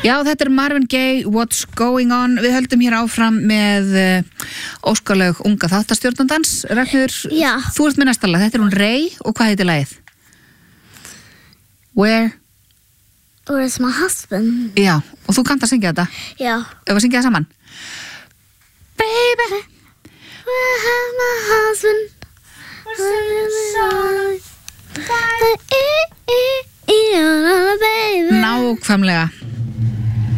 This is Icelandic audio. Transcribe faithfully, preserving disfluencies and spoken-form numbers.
Já, þetta er Marvin Gaye, What's Going On. Við höldum hér áfram með uh, óskalög unga þáttastjórnandans. Ragnheiður, Já. Þú ert með næsta lag. Þetta er hún Ray og hvað heitir lagið? Where? Where's my husband? Já, og þú kannt að syngja þetta? Já. Ef við syngja það saman? Baby, where have my husband? Where's my baby? nákvæmlega.